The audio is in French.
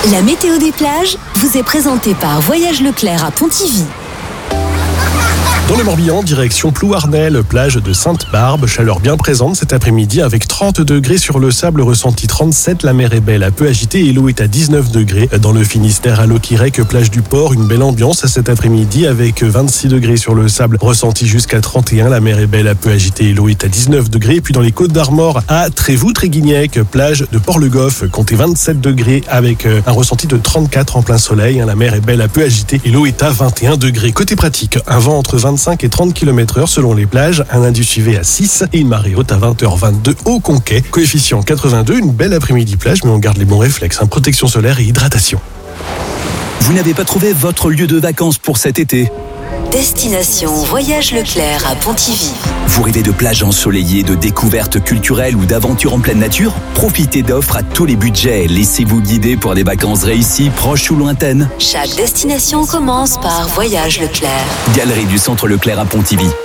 La météo des plages vous est présentée par Voyage Leclerc à Pontivy. Dans le Morbihan, direction Plouarnel, plage de Sainte-Barbe, chaleur bien présente cet après-midi avec 30 degrés sur le sable, ressenti 37, la mer est belle, un peu agitée et l'eau est à 19 degrés. Dans le Finistère, à Loquirec, plage du Port, une belle ambiance cet après-midi avec 26 degrés sur le sable, ressenti jusqu'à 31, la mer est belle, un peu agitée et l'eau est à 19 degrés. Et puis dans les Côtes d'Armor, à Trévoux-Tréguignec, plage de Port-le-Goff, comptez 27 degrés avec un ressenti de 34 en plein soleil, la mer est belle, un peu agitée et l'eau est à 21 degrés. Côté pratique, un vent entre 25 et 30 km/h selon les plages, un indice UV à 6 et une marée haute à 20h22 au Conquet. Coefficient 82, une belle après-midi plage, mais on garde les bons réflexes, protection solaire et hydratation. Vous n'avez pas trouvé votre lieu de vacances pour cet été ? Destination Voyage Leclerc à Pontivy. Vous rêvez de plages ensoleillées, de découvertes culturelles ou d'aventures en pleine nature ? Profitez d'offres à tous les budgets. Laissez-vous guider pour des vacances réussies, proches ou lointaines. Chaque destination commence par Voyage Leclerc. Galerie du Centre Leclerc à Pontivy.